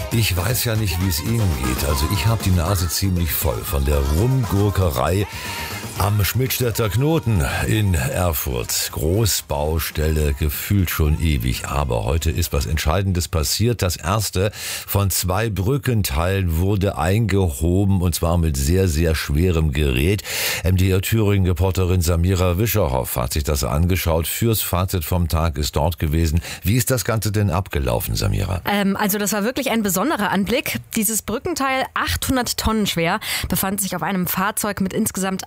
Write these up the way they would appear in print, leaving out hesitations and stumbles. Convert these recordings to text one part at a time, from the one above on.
Ich weiß ja nicht, wie es Ihnen geht. Also ich habe die Nase ziemlich voll von der Rumgurkerei am Schmidtstädter Knoten in Erfurt. Großbaustelle, gefühlt schon ewig. Aber heute ist was Entscheidendes passiert. Das erste von 2 Brückenteilen wurde eingehoben, und zwar mit sehr, sehr schwerem Gerät. MDR Thüringen-Reporterin Samira Wischerhoff hat sich das angeschaut. Fürs Fazit vom Tag ist dort gewesen. Wie ist das Ganze denn abgelaufen, Samira? Also das war wirklich ein besonderer Anblick. Dieses Brückenteil, 800 Tonnen schwer, befand sich auf einem Fahrzeug mit insgesamt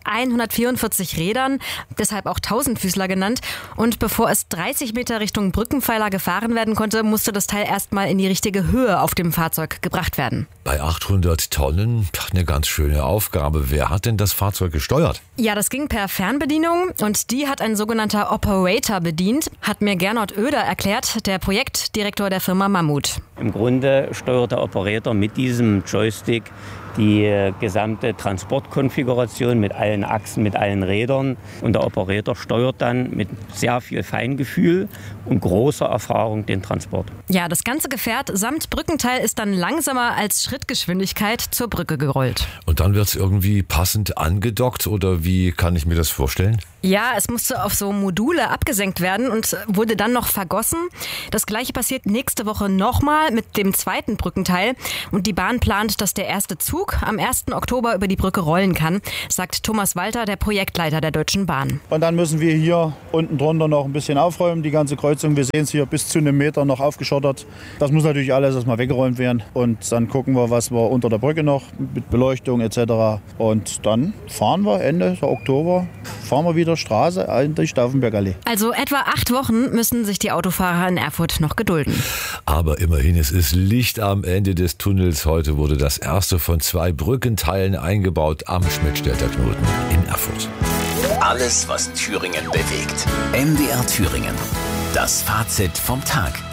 144 Rädern, deshalb auch Tausendfüßler genannt. Und bevor es 30 Meter Richtung Brückenpfeiler gefahren werden konnte, musste das Teil erstmal in die richtige Höhe auf dem Fahrzeug gebracht werden. Bei 800 Tonnen, eine ganz schöne Aufgabe. Wer hat denn das Fahrzeug gesteuert? Ja, das ging per Fernbedienung und die hat ein sogenannter Operator bedient, hat mir Gernot Oeder erklärt, der Projektdirektor der Firma Mammut. Im Grunde steuert der Operator mit diesem Joystick die gesamte Transportkonfiguration mit allen Achsen, mit allen Rädern. Und der Operator steuert dann mit sehr viel Feingefühl und großer Erfahrung den Transport. Ja, das ganze Gefährt samt Brückenteil ist dann langsamer als Schrittgeschwindigkeit zur Brücke gerollt. Und dann wird es irgendwie passend angedockt, oder wie kann ich mir das vorstellen? Ja, es musste auf so Module abgesenkt werden und wurde dann noch vergossen. Das Gleiche passiert nächste Woche nochmal mit dem zweiten Brückenteil. Und die Bahn plant, dass der erste Zug am 1. Oktober über die Brücke rollen kann, sagt Thomas Walter, der Projektleiter der Deutschen Bahn. Und dann müssen wir hier unten drunter noch ein bisschen aufräumen, die ganze Kreuzung. Wir sehen es hier bis zu einem Meter noch aufgeschottert. Das muss natürlich alles erstmal weggeräumt werden. Und dann gucken wir, was wir unter der Brücke noch mit Beleuchtung etc. Und dann fahren wir Ende Oktober, wieder Straße in die Stauffenberger Allee. Also etwa 8 Wochen müssen sich die Autofahrer in Erfurt noch gedulden. Aber immerhin, es ist Licht am Ende des Tunnels. Heute wurde das erste von 2 Brückenteilen eingebaut am Schmidtstädter Knoten in Erfurt. Alles, was Thüringen bewegt. MDR Thüringen. Das Fazit vom Tag.